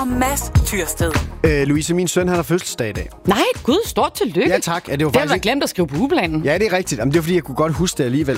Og Mads Tyrsted. Louise, min søn, han har fødselsdag i dag. Nej, gud, stort tillykke. Ja, tak. Ja, det var det har faktisk du glemt at skrive på ugeplanen. Ja, det er rigtigt. Jamen, det var fordi, jeg kunne godt huske det alligevel.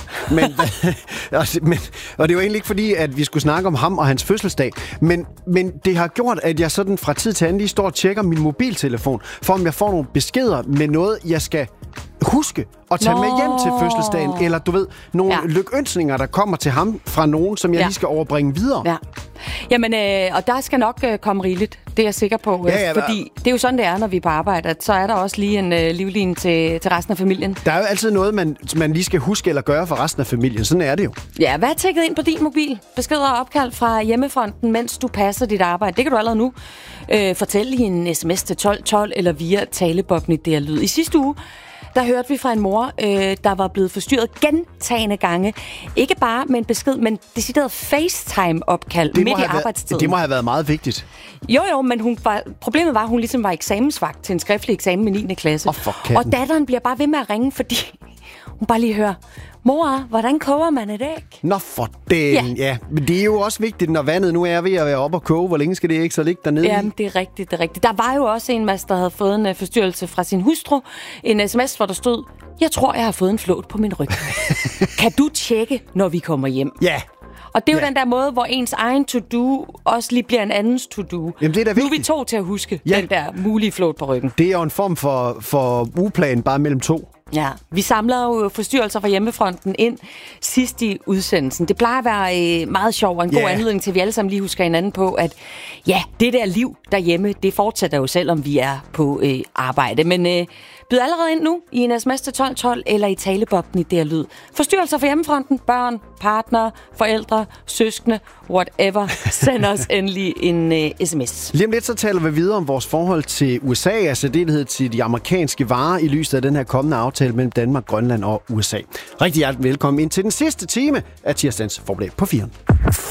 Og det var egentlig ikke fordi, at vi skulle snakke om ham og hans fødselsdag. Men det har gjort, at jeg sådan fra tid til anden lige står og tjekker min mobiltelefon, for om jeg får nogle beskeder med noget, jeg skal huske at tage med hjem til fødselsdagen. Eller du ved, nogle lykønsninger, der kommer til ham fra nogen, som jeg lige skal overbringe videre. Ja. Jamen, og der skal nok komme rigeligt. Det er jeg sikker på. Fordi det er jo sådan, det er, når vi er på arbejde, at så er der også lige en livline til resten af familien. Der er jo altid noget, man lige skal huske eller gøre for resten af familien. Sådan er det jo. Ja, hvad er tækket ind på din mobil? Beskeder og opkald fra hjemmefronten, mens du passer dit arbejde. Det kan du allerede nu fortælle i en sms til 1212 eller via talebobben i DR Lyd. I sidste uge, der hørte vi fra en mor, der var blevet forstyrret gentagende gange. Ikke bare med en besked, men decideret FaceTime-opkald midt i arbejdstiden. Det må have været meget vigtigt. Jo, men problemet var, at hun ligesom var eksamensvagt til en skriftlig eksamen i 9. klasse. Og datteren bliver bare ved med at ringe, fordi hun bare lige hører: mor, hvordan koger man et æg? Nå for den, ja. Men det er jo også vigtigt, når vandet nu er ved at være oppe og koge. Hvor længe skal det ikke så ligge dernede? Jamen, det er rigtigt. Der var jo også en, Mads, der havde fået en forstyrrelse fra sin hustru. En sms, hvor der stod: jeg tror, jeg har fået en flåt på min ryg. Kan du tjekke, når vi kommer hjem? Ja. Og det er jo den der måde, hvor ens egen to-do også lige bliver en andens to-do. Jamen, det er da vigtigt. Nu er vi to til at huske den der mulige flåt på ryggen. Det er jo en form for ugeplan bare mellem to. Ja, vi samler jo forstyrrelser fra hjemmefronten ind sidst i udsendelsen. Det plejer at være meget sjovt og en god anledning til, at vi alle sammen lige husker hinanden på, at det der liv derhjemme, det fortsætter jo selvom vi er på arbejde. Men byd allerede ind nu i en sms til 1212 eller i talebobben i DR Lyd. Forstyrrelser fra hjemmefronten, børn, partnere, forældre, søskende, whatever. Send os endelig en sms. Lige om lidt så taler vi videre om vores forhold til USA, altså det til de amerikanske varer i lyset af den her kommende aftale mellem Danmark, Grønland og USA. Rigtig hjertelig velkommen ind til den sidste time af tirsdagens Formiddag på 4.